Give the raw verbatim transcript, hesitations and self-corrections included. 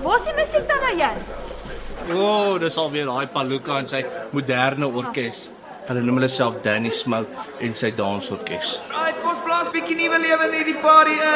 Waar is die musiek dan nou, Jan? O, oh, dis alweer daai Palooka en sy moderne orkes. Hulle noem hulle self Danny Smoke en sy dansorkes. Right, kom ons plaas bietjie nuwe lewe in hierdie party in.